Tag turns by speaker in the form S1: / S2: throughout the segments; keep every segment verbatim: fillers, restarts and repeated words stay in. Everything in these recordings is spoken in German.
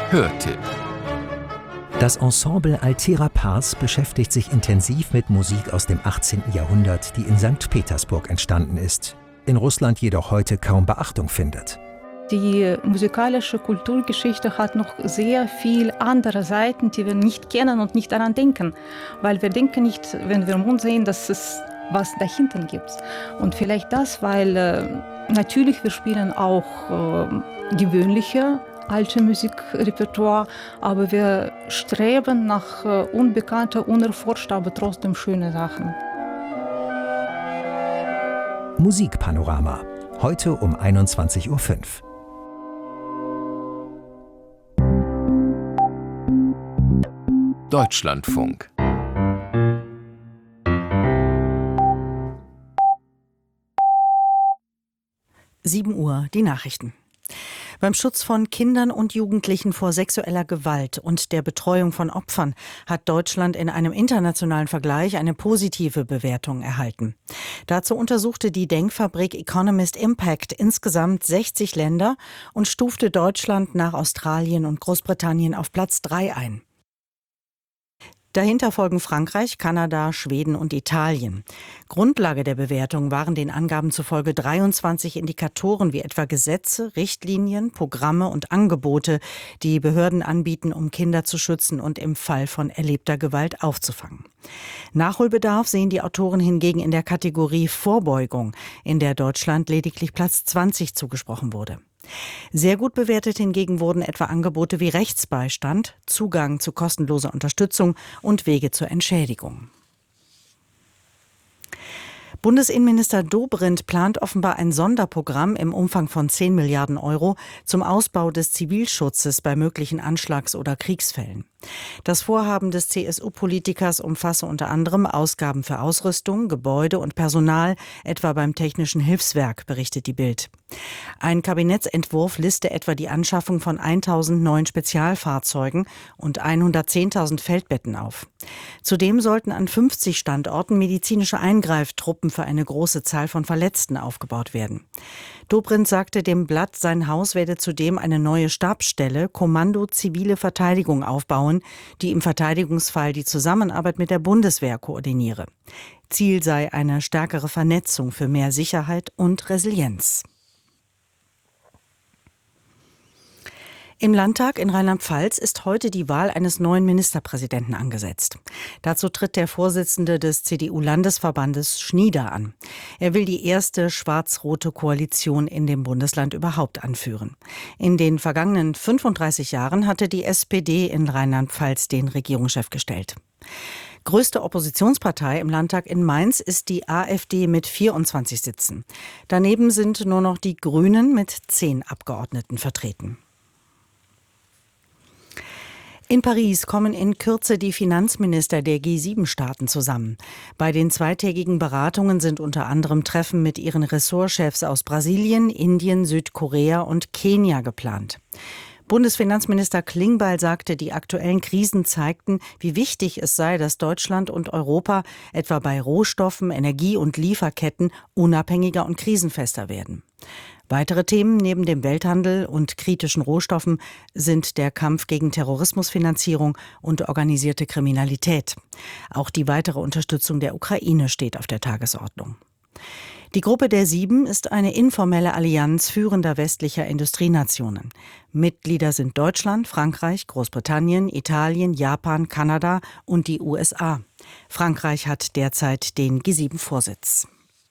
S1: Hörtipp.
S2: Das Ensemble Altera Pars beschäftigt sich intensiv mit Musik aus dem achtzehnten Jahrhundert, die in Sankt Petersburg entstanden ist, in Russland jedoch heute kaum Beachtung findet.
S3: Die musikalische Kulturgeschichte hat noch sehr viel andere Seiten, die wir nicht kennen und nicht daran denken. Weil wir denken nicht, wenn wir Mond sehen, dass es was dahinter gibt. Und vielleicht das, weil äh, natürlich wir spielen auch äh, gewöhnliche alte Musikrepertoire, aber wir streben nach äh, unbekannter, unerforschter, aber trotzdem schöne Sachen.
S2: Musikpanorama. Heute um einundzwanzig Uhr fünf.
S1: Deutschlandfunk.
S4: sieben Uhr, die Nachrichten. Beim Schutz von Kindern und Jugendlichen vor sexueller Gewalt und der Betreuung von Opfern hat Deutschland in einem internationalen Vergleich eine positive Bewertung erhalten. Dazu untersuchte die Denkfabrik Economist Impact insgesamt sechzig Länder und stufte Deutschland nach Australien und Großbritannien auf Platz drei ein. Dahinter folgen Frankreich, Kanada, Schweden und Italien. Grundlage der Bewertung waren den Angaben zufolge dreiundzwanzig Indikatoren wie etwa Gesetze, Richtlinien, Programme und Angebote, die Behörden anbieten, um Kinder zu schützen und im Fall von erlebter Gewalt aufzufangen. Nachholbedarf sehen die Autoren hingegen in der Kategorie Vorbeugung, in der Deutschland lediglich Platz zwanzig zugesprochen wurde. Sehr gut bewertet hingegen wurden etwa Angebote wie Rechtsbeistand, Zugang zu kostenloser Unterstützung und Wege zur Entschädigung. Bundesinnenminister Dobrindt plant offenbar ein Sonderprogramm im Umfang von zehn Milliarden Euro zum Ausbau des Zivilschutzes bei möglichen Anschlags- oder Kriegsfällen. Das Vorhaben des C S U-Politikers umfasse unter anderem Ausgaben für Ausrüstung, Gebäude und Personal, etwa beim Technischen Hilfswerk, berichtet die Bild. Ein Kabinettsentwurf liste etwa die Anschaffung von tausend neuen Spezialfahrzeugen und hundertzehntausend Feldbetten auf. Zudem sollten an fünfzig Standorten medizinische Eingreiftruppen für eine große Zahl von Verletzten aufgebaut werden. Dobrindt sagte dem Blatt, sein Haus werde zudem eine neue Stabsstelle Kommando Zivile Verteidigung aufbauen, die im Verteidigungsfall die Zusammenarbeit mit der Bundeswehr koordiniere. Ziel sei eine stärkere Vernetzung für mehr Sicherheit und Resilienz. Im Landtag in Rheinland-Pfalz ist heute die Wahl eines neuen Ministerpräsidenten angesetzt. Dazu tritt der Vorsitzende des C D U-Landesverbandes Schnieder an. Er will die erste schwarz-rote Koalition in dem Bundesland überhaupt anführen. In den vergangenen fünfunddreißig Jahren hatte die S P D in Rheinland-Pfalz den Regierungschef gestellt. Größte Oppositionspartei im Landtag in Mainz ist die AfD mit vierundzwanzig Sitzen. Daneben sind nur noch die Grünen mit zehn Abgeordneten vertreten. In Paris kommen in Kürze die Finanzminister der G sieben Staaten zusammen. Bei den zweitägigen Beratungen sind unter anderem Treffen mit ihren Ressortchefs aus Brasilien, Indien, Südkorea und Kenia geplant. Bundesfinanzminister Klingbeil sagte, die aktuellen Krisen zeigten, wie wichtig es sei, dass Deutschland und Europa etwa bei Rohstoffen, Energie- und Lieferketten unabhängiger und krisenfester werden. Weitere Themen neben dem Welthandel und kritischen Rohstoffen sind der Kampf gegen Terrorismusfinanzierung und organisierte Kriminalität. Auch die weitere Unterstützung der Ukraine steht auf der Tagesordnung. Die Gruppe der Sieben ist eine informelle Allianz führender westlicher Industrienationen. Mitglieder sind Deutschland, Frankreich, Großbritannien, Italien, Japan, Kanada und die U S A. Frankreich hat derzeit den G sieben Vorsitz.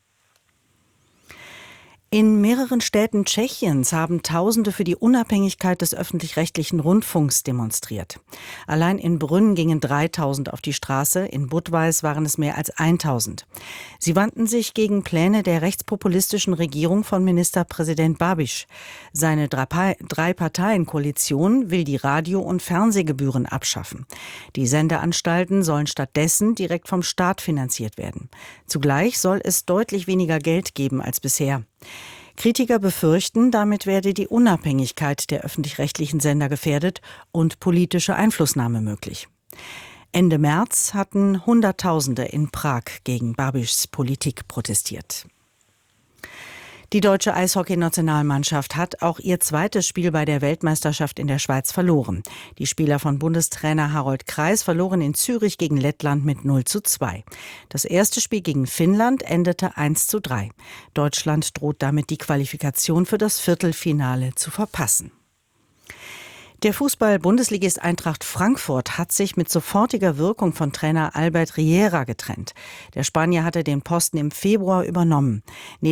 S4: In mehreren Städten Tschechiens haben Tausende für die Unabhängigkeit des öffentlich-rechtlichen Rundfunks demonstriert. Allein in Brünn gingen dreitausend auf die Straße, in Budweis waren es mehr als tausend. Sie wandten sich gegen Pläne der rechtspopulistischen Regierung von Ministerpräsident Babiš. Seine Drei-Parteien-Koalition will die Radio- und Fernsehgebühren abschaffen. Die Sendeanstalten sollen stattdessen direkt vom Staat finanziert werden. Zugleich soll es deutlich weniger Geld geben als bisher. Kritiker befürchten, damit werde die Unabhängigkeit der öffentlich-rechtlichen Sender gefährdet und politische Einflussnahme möglich. Ende März hatten Hunderttausende in Prag gegen Babišs Politik protestiert. Die deutsche Eishockey-Nationalmannschaft hat auch ihr zweites Spiel bei der Weltmeisterschaft in der Schweiz verloren. Die Spieler von Bundestrainer Harold Kreis verloren in Zürich gegen Lettland mit null zu zwei. Das erste Spiel gegen Finnland endete eins zu drei. Deutschland droht damit die Qualifikation für das Viertelfinale zu verpassen. Der Fußball-Bundesligist Eintracht Frankfurt hat sich mit sofortiger Wirkung von Trainer Albert Riera getrennt. Der Spanier hatte den Posten im Februar übernommen.